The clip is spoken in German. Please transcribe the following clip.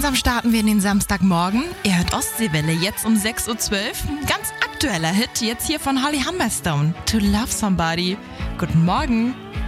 Gemeinsam starten wir in den Samstagmorgen. Ihr hört Ostseewelle jetzt um 6.12 Uhr. Ein ganz aktueller Hit jetzt hier von Holly Humberstone. To Love Somebody. Guten Morgen.